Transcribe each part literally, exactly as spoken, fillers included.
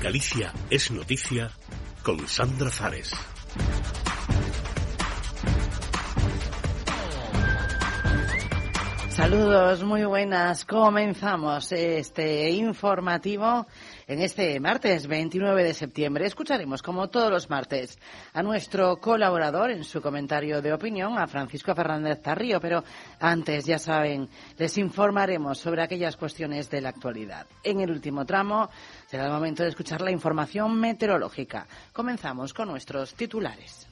Galicia es noticia con Sandra Zares. Saludos, muy buenas. Comenzamos este informativo en este martes veintinueve de septiembre. Escucharemos, como todos los martes, a nuestro colaborador en su comentario de opinión, a Francisco Fernández Tarrío, pero antes, ya saben, les informaremos sobre aquellas cuestiones de la actualidad. En el último tramo será el momento de escuchar la información meteorológica. Comenzamos con nuestros titulares.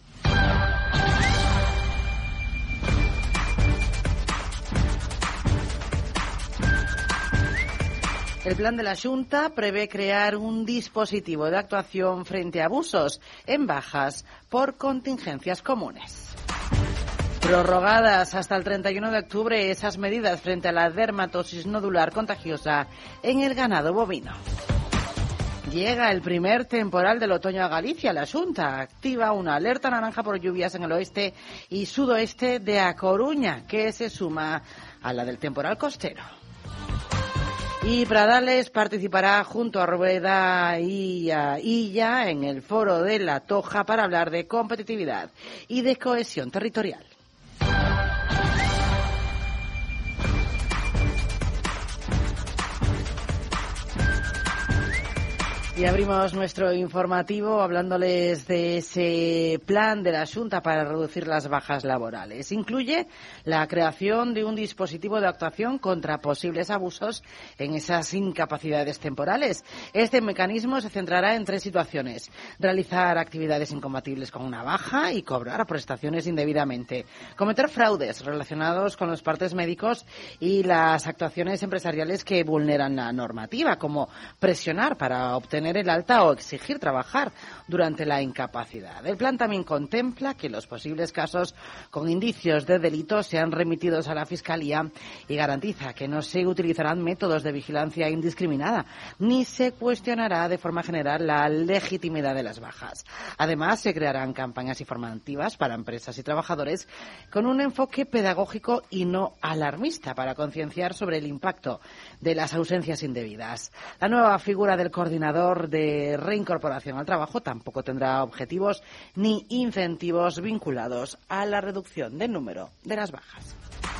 El plan de la Xunta prevé crear un dispositivo de actuación frente a abusos en bajas por contingencias comunes. Prorrogadas hasta el treinta y uno de octubre esas medidas frente a la dermatosis nodular contagiosa en el ganado bovino. Llega el primer temporal del otoño a Galicia. La Xunta activa una alerta naranja por lluvias en el oeste y sudoeste de A Coruña, que se suma a la del temporal costero. Y Pradales participará junto a Rueda y a Illa en el foro de La Toja para hablar de competitividad y de cohesión territorial. Y abrimos nuestro informativo hablándoles de ese plan de la Xunta para reducir las bajas laborales. Incluye la creación de un dispositivo de actuación contra posibles abusos en esas incapacidades temporales. Este mecanismo se centrará en tres situaciones: realizar actividades incompatibles con una baja y cobrar prestaciones indebidamente, cometer fraudes relacionados con los partes médicos y las actuaciones empresariales que vulneran la normativa, como presionar para obtener el alta o exigir trabajar durante la incapacidad. El plan también contempla que los posibles casos con indicios de delito sean remitidos a la Fiscalía y garantiza que no se utilizarán métodos de vigilancia indiscriminada ni se cuestionará de forma general la legitimidad de las bajas. Además, se crearán campañas informativas para empresas y trabajadores con un enfoque pedagógico y no alarmista para concienciar sobre el impacto de las ausencias indebidas. La nueva figura del coordinador de reincorporación al trabajo tampoco tendrá objetivos ni incentivos vinculados a la reducción del número de las bajas.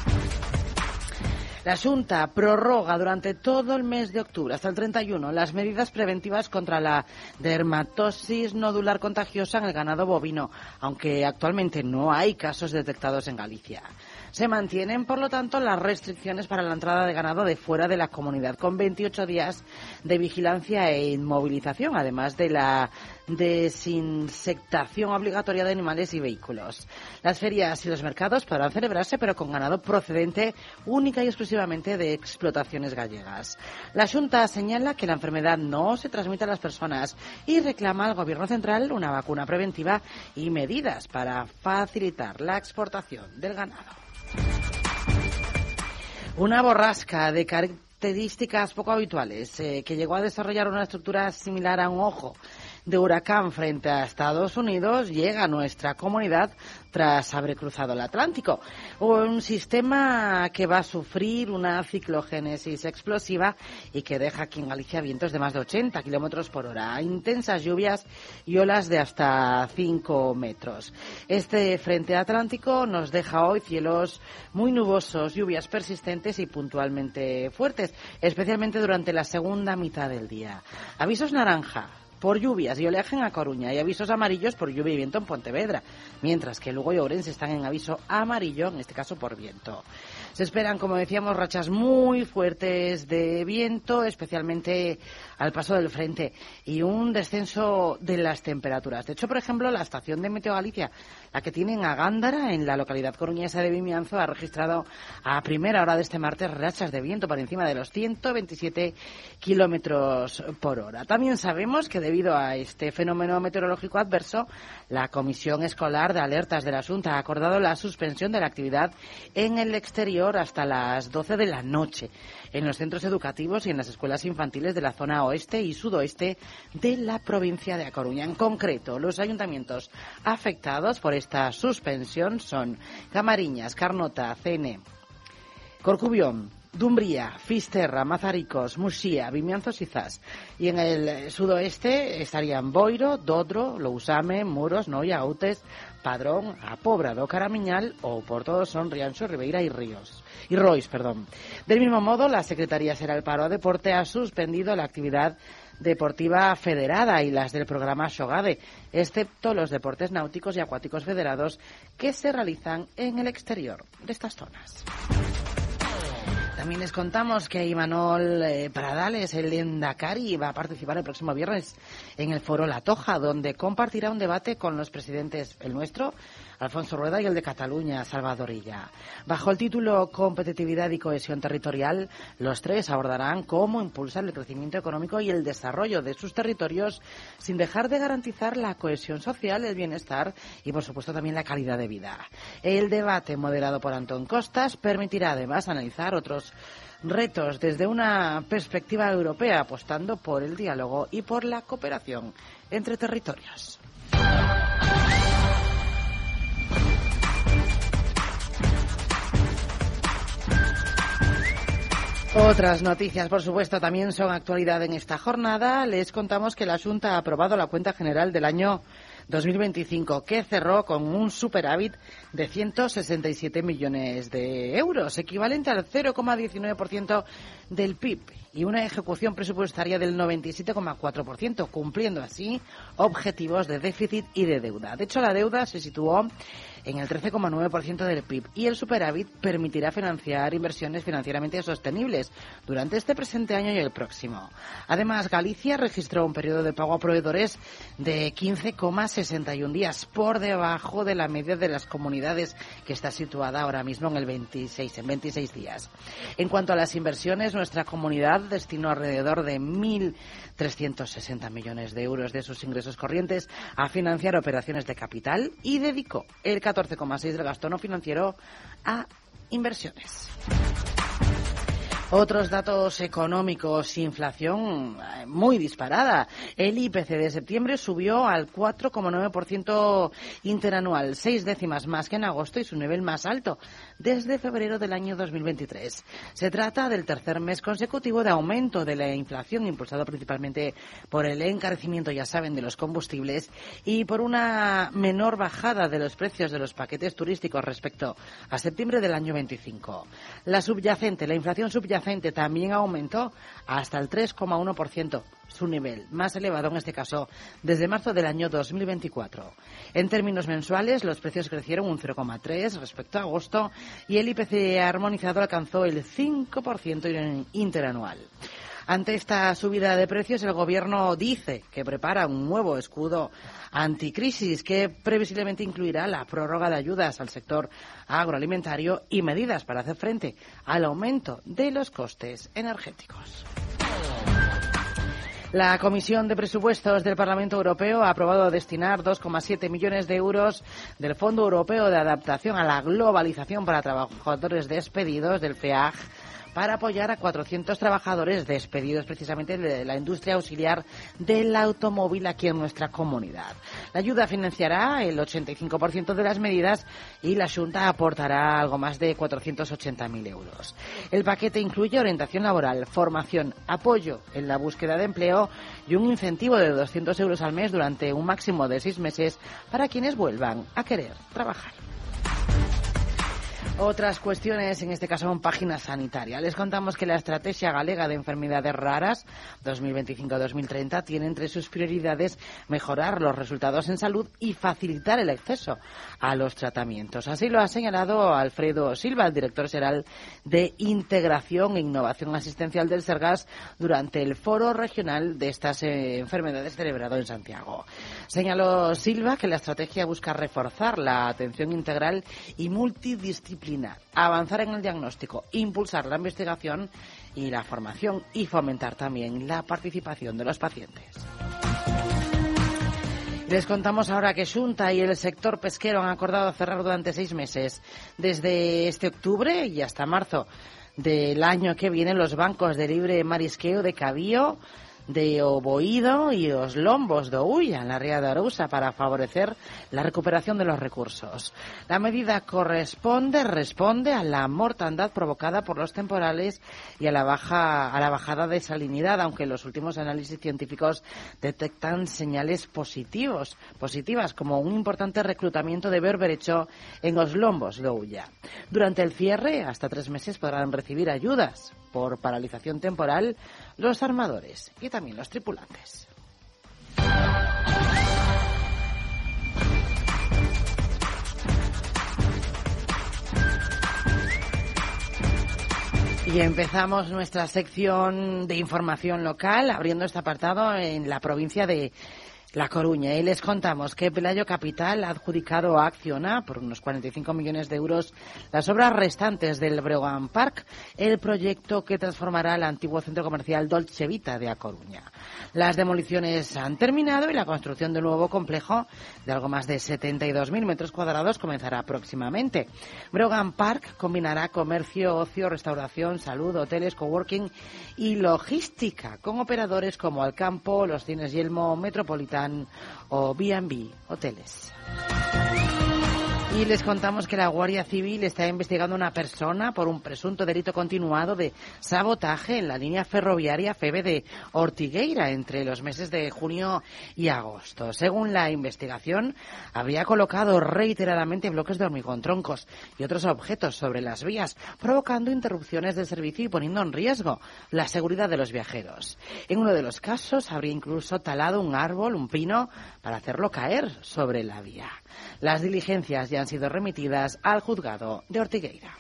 La Xunta prorroga durante todo el mes de octubre, hasta el treinta y uno, las medidas preventivas contra la dermatosis nodular contagiosa en el ganado bovino, aunque actualmente no hay casos detectados en Galicia. Se mantienen, por lo tanto, las restricciones para la entrada de ganado de fuera de la comunidad, con veintiocho días de vigilancia e inmovilización, además de la desinsectación obligatoria de animales y vehículos. Las ferias y los mercados podrán celebrarse, pero con ganado procedente única y exclusivamente de explotaciones gallegas. La Xunta señala que la enfermedad no se transmite a las personas y reclama al Gobierno central una vacuna preventiva y medidas para facilitar la exportación del ganado. Una borrasca de características poco habituales eh, que llegó a desarrollar una estructura similar a un ojo de huracán frente a Estados Unidos llega a nuestra comunidad tras haber cruzado el Atlántico. Un sistema que va a sufrir una ciclogénesis explosiva y que deja aquí en Galicia vientos de más de ochenta kilómetros por hora, intensas lluvias y olas de hasta cinco metros. Este frente atlántico nos deja hoy cielos muy nubosos, lluvias persistentes y puntualmente fuertes, especialmente durante la segunda mitad del día. Avisos naranja por lluvias y oleaje en A Coruña y avisos amarillos por lluvia y viento en Pontevedra, mientras que Lugo y Ourense están en aviso amarillo, en este caso por viento. Se esperan, como decíamos, rachas muy fuertes de viento, especialmente al paso del frente, y un descenso de las temperaturas. De hecho, por ejemplo, la estación de Meteo Galicia, la que tienen a Gándara, en la localidad coruñesa de Vimianzo, ha registrado a primera hora de este martes rachas de viento por encima de los ciento veintisiete kilómetros por hora. También sabemos que debido a este fenómeno meteorológico adverso, la Comisión Escolar de Alertas de la Xunta ha acordado la suspensión de la actividad en el exterior hasta las doce de la noche en los centros educativos y en las escuelas infantiles de la zona oeste y sudoeste de la provincia de A Coruña. En concreto, los ayuntamientos afectados por esta suspensión son Camariñas, Carnota, Cene, Corcubión, Dumbría, Fisterra, Mazaricos, Muxía, Vimianzos y Zas. Y en el sudoeste estarían Boiro, Dodro, Lousame, Muros, Noia, Autes, Padrón, A Pobra do Caramiñal o por todos son Rianxo, Ribeira y Ríos. Y Rois, perdón. Del mismo modo, la Secretaría Xeral Paro a Deporte ha suspendido la actividad deportiva federada y las del programa Xogade, excepto los deportes náuticos y acuáticos federados que se realizan en el exterior de estas zonas. También les contamos que Imanol eh, Pradales, el Lehendakari, va a participar el próximo viernes en el Foro La Toja, donde compartirá un debate con los presidentes, el nuestro, Alfonso Rueda, y el de Cataluña, Salvador Illa. Bajo el título Competitividad y Cohesión Territorial, los tres abordarán cómo impulsar el crecimiento económico y el desarrollo de sus territorios sin dejar de garantizar la cohesión social, el bienestar y, por supuesto, también la calidad de vida. El debate, moderado por Antón Costas, permitirá además analizar otros retos desde una perspectiva europea, apostando por el diálogo y por la cooperación entre territorios. Otras noticias, por supuesto, también son actualidad en esta jornada. Les contamos que la Xunta ha aprobado la cuenta general del año dos mil veinticinco, que cerró con un superávit de ciento sesenta y siete millones de euros, equivalente al cero coma diecinueve por ciento del P I B, y una ejecución presupuestaria del noventa y siete coma cuatro por ciento, cumpliendo así objetivos de déficit y de deuda. De hecho, la deuda se situó en el trece coma nueve por ciento del P I B y el superávit permitirá financiar inversiones financieramente sostenibles durante este presente año y el próximo. Además, Galicia registró un periodo de pago a proveedores de quince coma sesenta y uno días, por debajo de la media de las comunidades, que está situada ahora mismo en el veintiséis, en veintiséis días. En cuanto a las inversiones, nuestra comunidad destinó alrededor de mil trescientos sesenta millones de euros de sus ingresos corrientes a financiar operaciones de capital y dedicó el catorce coma seis por ciento del gasto no financiero a inversiones. Otros datos económicos: inflación muy disparada. El I P C de septiembre subió al cuatro coma nueve por ciento interanual, seis décimas más que en agosto y su nivel más alto desde febrero del año dos mil veintitrés. Se trata del tercer mes consecutivo de aumento de la inflación, impulsado principalmente por el encarecimiento, ya saben, de los combustibles y por una menor bajada de los precios de los paquetes turísticos respecto a septiembre del año veinticinco. La subyacente, la inflación subyacente también aumentó hasta el tres coma uno por ciento, su nivel más elevado en este caso desde marzo del año dos mil veinticuatro. En términos mensuales, los precios crecieron un cero coma tres respecto a agosto y el I P C armonizado alcanzó el cinco por ciento interanual. Ante esta subida de precios, el Gobierno dice que prepara un nuevo escudo anticrisis que previsiblemente incluirá la prórroga de ayudas al sector agroalimentario y medidas para hacer frente al aumento de los costes energéticos. La Comisión de Presupuestos del Parlamento Europeo ha aprobado destinar dos coma siete millones de euros del Fondo Europeo de Adaptación a la Globalización para trabajadores despedidos del F E A G para apoyar a cuatrocientos trabajadores despedidos precisamente de la industria auxiliar del automóvil aquí en nuestra comunidad. La ayuda financiará el ochenta y cinco por ciento de las medidas y la Xunta aportará algo más de cuatrocientos ochenta mil euros. El paquete incluye orientación laboral, formación, apoyo en la búsqueda de empleo y un incentivo de doscientos euros al mes durante un máximo de seis meses para quienes vuelvan a querer trabajar. Otras cuestiones, en este caso en página sanitaria. Les contamos que la Estrategia Galega de Enfermedades Raras dos mil veinticinco a dos mil treinta tiene entre sus prioridades mejorar los resultados en salud y facilitar el acceso a los tratamientos. Así lo ha señalado Alfredo Silva, el director general de Integración e Innovación Asistencial del Sergas, durante el foro regional de estas eh, enfermedades celebrado en Santiago. Señaló Silva que la estrategia busca reforzar la atención integral y multidisciplinar, avanzar en el diagnóstico, impulsar la investigación y la formación y fomentar también la participación de los pacientes. Les contamos ahora que Xunta y el sector pesquero han acordado cerrar durante seis meses, desde este octubre y hasta marzo del año que viene, los bancos de libre marisqueo de Cabío, de Oboído y los lombos de Ulla en la ría de Arousa para favorecer la recuperación de los recursos. La medida corresponde, responde a la mortandad provocada por los temporales y a la baja, a la bajada de salinidad, aunque los últimos análisis científicos detectan señales positivos, positivas, como un importante reclutamiento de berberecho en los lombos de Ulla. Durante el cierre, hasta tres meses podrán recibir ayudas por paralización temporal los armadores y también los tripulantes. Y empezamos nuestra sección de información local abriendo este apartado en la provincia de La Coruña, y les contamos que Pelayo Capital ha adjudicado a Acciona por unos cuarenta y cinco millones de euros las obras restantes del Breogán Park, el proyecto que transformará el antiguo centro comercial Dolce Vita de A Coruña. Las demoliciones han terminado y la construcción del nuevo complejo de algo más de setenta y dos mil metros cuadrados comenzará próximamente. Breogán Park combinará comercio, ocio, restauración, salud, hoteles, coworking y logística con operadores como Alcampo, los Cines Yelmo, Metropolitano o B and B Hoteles. Y les contamos que la Guardia Civil está investigando a una persona por un presunto delito continuado de sabotaje en la línea ferroviaria Feve de Ortigueira entre los meses de junio y agosto. Según la investigación, habría colocado reiteradamente bloques de hormigón, troncos y otros objetos sobre las vías, provocando interrupciones del servicio y poniendo en riesgo la seguridad de los viajeros. En uno de los casos, habría incluso talado un árbol, un pino, para hacerlo caer sobre la vía. Las diligencias ya han sido remitidas al juzgado de Ortigueira.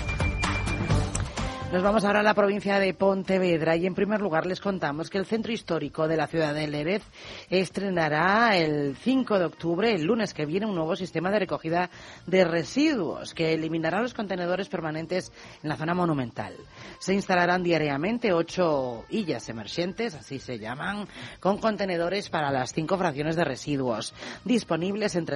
Nos vamos ahora a la provincia de Pontevedra y en primer lugar les contamos que el centro histórico de la ciudad de Lérez estrenará el cinco de octubre, el lunes que viene, un nuevo sistema de recogida de residuos que eliminará los contenedores permanentes en la zona monumental. Se instalarán diariamente ocho illas emergentes, así se llaman, con contenedores para las cinco fracciones de residuos, disponibles entre